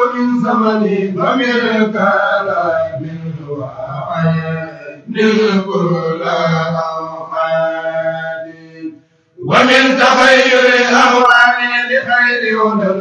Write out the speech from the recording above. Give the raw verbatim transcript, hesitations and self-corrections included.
من زمني ومن كلام وعين كل أوقات ومن تخير الأهوال لخير هدى